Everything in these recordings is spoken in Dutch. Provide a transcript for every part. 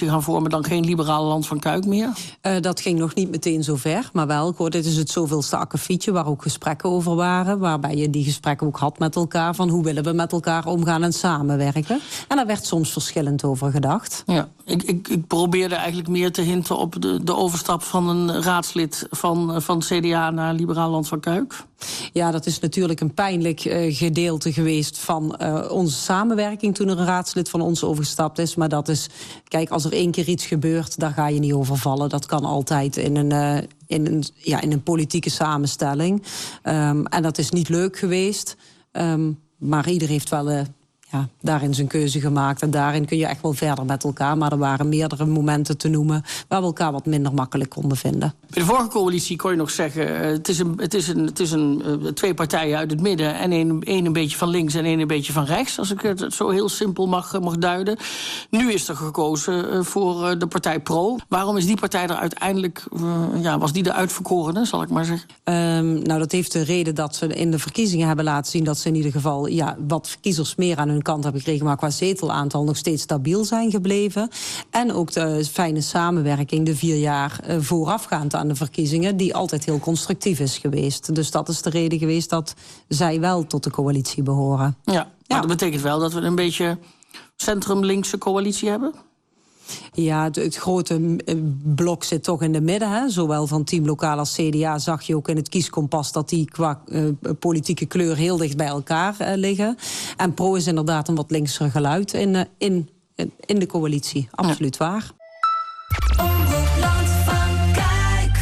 coalitie gaan vormen... dan geen liberale Land van Kuik meer? Dat ging nog niet meteen zo ver, maar wel. Dit is het zoveelste akkefietje waar ook gesprekken over waren... waarbij je die gesprekken ook had met elkaar... van hoe willen we met elkaar omgaan en samenwerken. En daar werd soms verschillend over gedacht. Ja, ik probeerde eigenlijk meer te hinten op de overstap van een raadslid... van CDA naar liberaal Land van Kuik. Ja, dat is natuurlijk een pijnlijk gedeelte geweest van onze samenwerking... toen er een raadslid van ons overgestapt is. Maar dat is, kijk, als er 1 keer iets gebeurt, daar ga je niet over vallen. Dat kan altijd in een politieke samenstelling. En dat is niet leuk geweest. Maar ieder heeft wel... daarin zijn keuze gemaakt. En daarin kun je echt wel verder met elkaar. Maar er waren meerdere momenten te noemen... waar we elkaar wat minder makkelijk konden vinden. Bij de vorige coalitie kon je nog zeggen... het is een 2 partijen uit het midden... en één een beetje van links en één een beetje van rechts... als ik het zo heel simpel mag duiden. Nu is er gekozen voor de partij Pro. Waarom is die partij er uiteindelijk... was die de uitverkorene, zal ik maar zeggen? Dat heeft de reden dat ze in de verkiezingen hebben laten zien... dat ze in ieder geval wat kiezers meer aan hun kant hebben gekregen... maar qua zetelaantal nog steeds stabiel zijn gebleven. En ook de fijne samenwerking, de 4 jaar voorafgaand aan de verkiezingen... die altijd heel constructief is geweest. Dus dat is de reden geweest dat zij wel tot de coalitie behoren. Ja, maar dat betekent wel dat we een beetje centrum-linkse coalitie hebben? Ja, het grote blok zit toch in de midden. Hè? Zowel van Team Lokaal als CDA zag je ook in het kieskompas... dat die qua politieke kleur heel dicht bij elkaar liggen. En Pro is inderdaad een wat linkser geluid in de coalitie. Absoluut waar. Omroep Land van Kuik.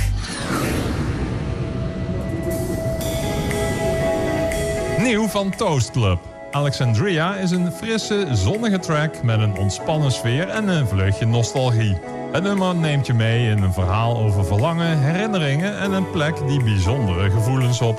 Nieuw van Toast Club. Alexandria is een frisse, zonnige track met een ontspannen sfeer en een vleugje nostalgie. Het nummer neemt je mee in een verhaal over verlangen, herinneringen en een plek die bijzondere gevoelens oproept.